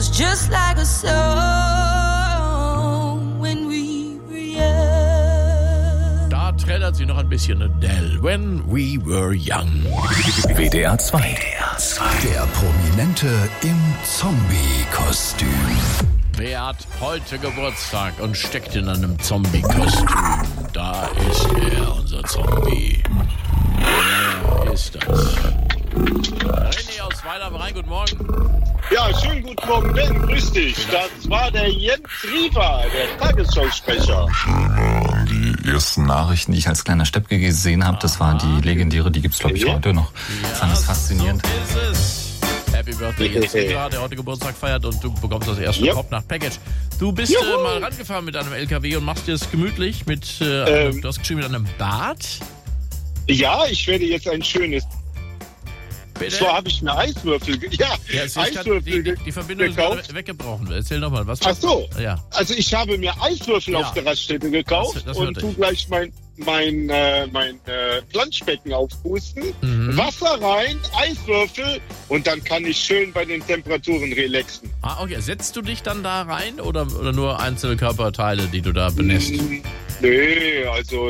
was just like a song when we were young. Da trällert sie noch ein bisschen Adele. When we were young. WDR 2. Der Prominente im Zombie-Kostüm. Wer hat heute Geburtstag und steckt in einem Zombie-Kostüm? Da ist er, unser Zombie. Wer ist das? René aus Weiler am Rhein, guten Morgen. Ja, schönen guten Morgen, Ben, grüß dich. Das war der Jens Riefer, der Tagesschausprecher. Die ersten Nachrichten, die ich als kleiner Steppke gesehen habe, das war die legendäre, die gibt's glaube ich heute noch. Ich fand das faszinierend. So ist es. Happy Birthday, Jens Riefer, der heute Geburtstag feiert und du bekommst das erste Kopfnacht-Package. Du bist mal rangefahren mit einem LKW und machst dir es gemütlich mit, du hast geschrieben, mit einem Bad. Ja, ich werde jetzt ein schönes... Bitte? Zwar habe ich mir Eiswürfel, Eiswürfel die Verbindung gekauft. ist weggebrochen. Erzähl doch mal, was. Ach so, ja. Also ich habe mir Eiswürfel auf der Raststätte gekauft das und tu gleich mein Planschbecken aufpusten, Wasser rein, Eiswürfel und dann kann ich schön bei den Temperaturen relaxen. Ah, okay. Setzt du dich dann da rein oder nur einzelne Körperteile, die du da benässt? Nee, also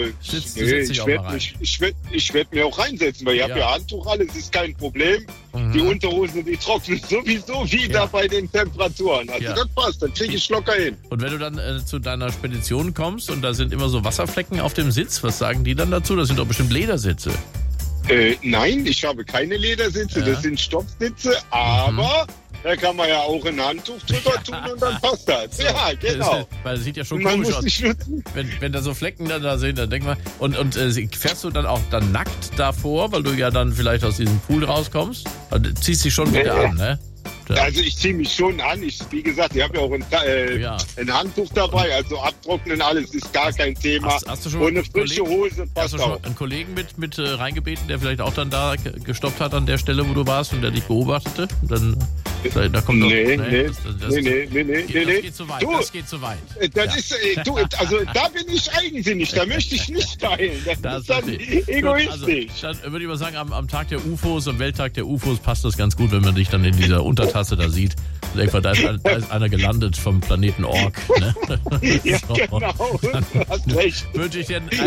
ich werd mir auch reinsetzen, weil ich habe ja Handtuch, alles ist kein Problem. Die Unterhose, die trocknen sowieso wieder bei den Temperaturen. Also das passt, dann kriege ich locker hin. Und wenn du dann zu deiner Spedition kommst und da sind immer so Wasserflecken auf dem Sitz, was sagen die dann dazu? Das sind doch bestimmt Ledersitze. Nein, ich habe keine Ledersitze, das sind Stoffsitze, aber da kann man ja auch ein Handtuch drüber tun und dann passt das. So, ja, genau. Weil es sieht ja schon komisch aus. Wenn da so Flecken dann da sind, dann denk mal. Und fährst du dann auch dann nackt davor, weil du ja dann vielleicht aus diesem Pool rauskommst? Also, ziehst dich schon wieder an, ne? Also ich ziehe mich schon an. Wie gesagt, ich habe ja auch ein Handtuch dabei, also abtrocknen alles ist gar kein Thema. Hast du schon und eine frische Hose passt auch. Hast du schon einen Kollegen mit reingebeten, der vielleicht auch dann da gestoppt hat an der Stelle, wo du warst und der dich beobachtete? Und dann da kommt nee. Das geht zu weit. Das geht zu weit. Also da bin ich eigensinnig, da möchte ich nicht teilen. Das ist dann egoistisch. Also, dann würde ich mal sagen, am Tag der UFOs, am Welttag der UFOs passt das ganz gut, wenn man dich dann in dieser Untertasse da sieht. Da ist einer gelandet vom Planeten Ork. Ne? Ja, genau. Du hast recht. Wünsche ich dir